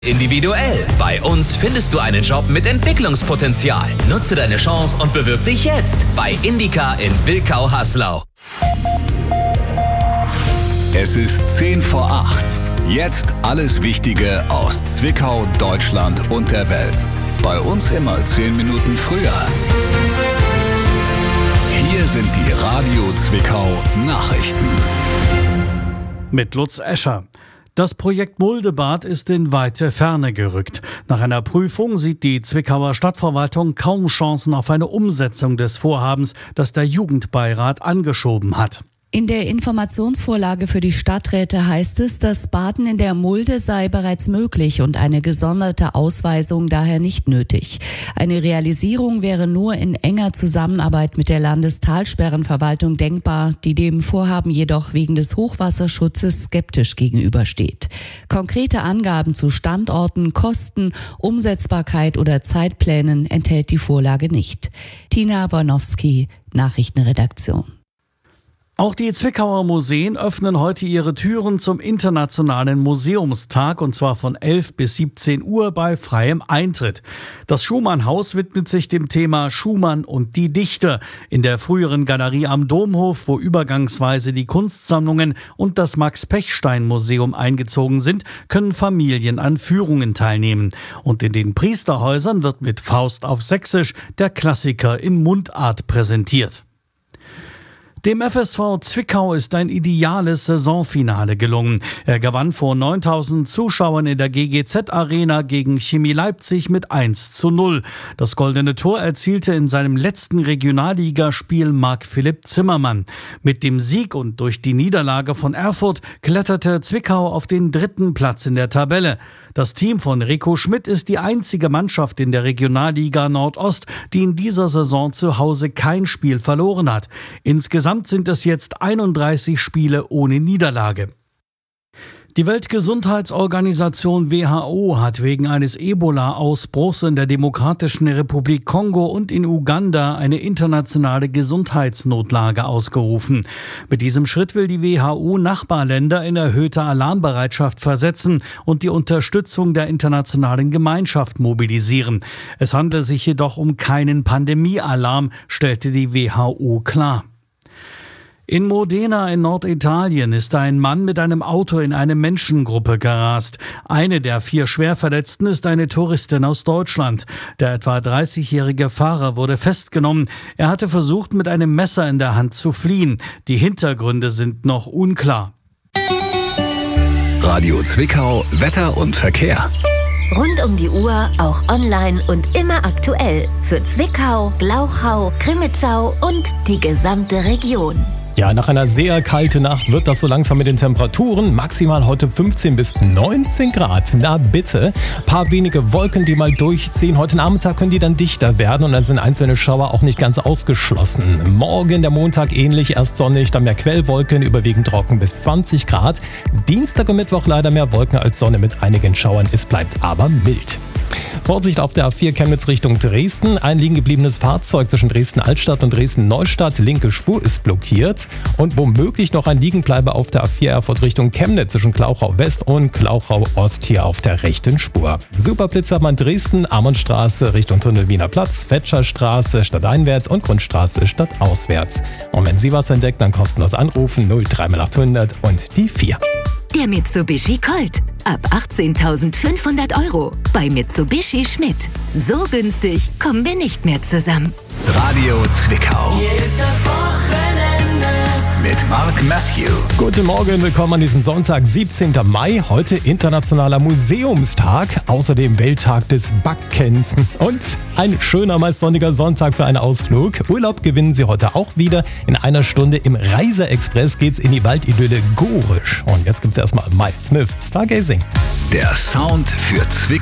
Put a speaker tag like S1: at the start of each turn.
S1: Individuell. Bei uns findest du einen Job mit Entwicklungspotenzial. Nutze deine Chance und bewirb dich jetzt bei Indica in Wilkau-Haslau.
S2: Es ist 7:50. Jetzt alles Wichtige aus Zwickau, Deutschland und der Welt. Bei uns immer 10 Minuten früher. Hier sind die Radio Zwickau Nachrichten.
S3: Mit Lutz Escher. Das Projekt Muldebad ist in weite Ferne gerückt. Nach einer Prüfung sieht die Zwickauer Stadtverwaltung kaum Chancen auf eine Umsetzung des Vorhabens, das der Jugendbeirat angeschoben hat.
S4: In der Informationsvorlage für die Stadträte heißt es, das Baden in der Mulde sei bereits möglich und eine gesonderte Ausweisung daher nicht nötig. Eine Realisierung wäre nur in enger Zusammenarbeit mit der Landestalsperrenverwaltung denkbar, die dem Vorhaben jedoch wegen des Hochwasserschutzes skeptisch gegenübersteht. Konkrete Angaben zu Standorten, Kosten, Umsetzbarkeit oder Zeitplänen enthält die Vorlage nicht. Tina Bornowski, Nachrichtenredaktion.
S3: Auch die Zwickauer Museen öffnen heute ihre Türen zum Internationalen Museumstag, und zwar von 11 bis 17 Uhr bei freiem Eintritt. Das Schumann-Haus widmet sich dem Thema Schumann und die Dichter. In der früheren Galerie am Domhof, wo übergangsweise die Kunstsammlungen und das Max-Pechstein-Museum eingezogen sind, können Familien an Führungen teilnehmen. Und in den Priesterhäusern wird mit Faust auf Sächsisch der Klassiker in Mundart präsentiert. Dem FSV Zwickau ist ein ideales Saisonfinale gelungen. Er gewann vor 9.000 Zuschauern in der GGZ-Arena gegen Chemie Leipzig mit 1:0. Das goldene Tor erzielte in seinem letzten Regionalligaspiel Marc-Philipp Zimmermann. Mit dem Sieg und durch die Niederlage von Erfurt kletterte Zwickau auf den 3. Platz in der Tabelle. Das Team von Rico Schmidt ist die einzige Mannschaft in der Regionalliga Nordost, die in dieser Saison zu Hause kein Spiel verloren hat. Insgesamt sind es jetzt 31 Spiele ohne Niederlage. Die Weltgesundheitsorganisation WHO hat wegen eines Ebola-Ausbruchs in der Demokratischen Republik Kongo und in Uganda eine internationale Gesundheitsnotlage ausgerufen. Mit diesem Schritt will die WHO Nachbarländer in erhöhte Alarmbereitschaft versetzen und die Unterstützung der internationalen Gemeinschaft mobilisieren. Es handelt sich jedoch um keinen Pandemiealarm, stellte die WHO klar. In Modena in Norditalien ist ein Mann mit einem Auto in eine Menschengruppe gerast. Eine der 4 Schwerverletzten ist eine Touristin aus Deutschland. Der etwa 30-jährige Fahrer wurde festgenommen. Er hatte versucht, mit einem Messer in der Hand zu fliehen. Die Hintergründe sind noch unklar.
S2: Radio Zwickau, Wetter und Verkehr.
S5: Rund um die Uhr, auch online und immer aktuell. Für Zwickau, Glauchau, Crimmitschau und die gesamte Region.
S6: Ja, nach einer sehr kalten Nacht wird das so langsam mit den Temperaturen. Maximal heute 15 bis 19 Grad. Na bitte. Paar wenige Wolken, die mal durchziehen. Heute Nachmittag können die dann dichter werden und dann sind einzelne Schauer auch nicht ganz ausgeschlossen. Morgen der Montag ähnlich, erst sonnig, dann mehr Quellwolken, überwiegend trocken bis 20 Grad. Dienstag und Mittwoch leider mehr Wolken als Sonne mit einigen Schauern. Es bleibt aber mild. Vorsicht auf der A4 Chemnitz Richtung Dresden. Ein liegen gebliebenes Fahrzeug zwischen Dresden-Altstadt und Dresden-Neustadt. Linke Spur ist blockiert. Und womöglich noch ein Liegenbleiber auf der A4 Erfurt Richtung Chemnitz zwischen Glauchau West und Glauchau Ost hier auf der rechten Spur. Superblitzer man Dresden, Amundstraße Richtung Tunnel Wiener Platz, Fetscherstraße stadteinwärts und Grundstraße stadtauswärts. Und wenn Sie was entdecken, dann kostenlos anrufen 03800 und die 4.
S5: Der Mitsubishi Colt. Ab 18.500 € bei Mitsubishi Schmidt. So günstig kommen wir nicht mehr zusammen.
S2: Radio Zwickau.
S1: Hier ist das Wochenende
S2: Mit Mark Matthew.
S6: Guten Morgen, willkommen an diesem Sonntag, 17. Mai. Heute Internationaler Museumstag, außerdem Welttag des Backens. Und ein schöner, meist sonniger Sonntag für einen Ausflug. Urlaub gewinnen Sie heute auch wieder. In einer Stunde im Reiser-Express geht's in die Waldidylle Gorisch. Und jetzt gibt's erstmal Mike Smith, Stargazing.
S2: Der Sound für Zwickau.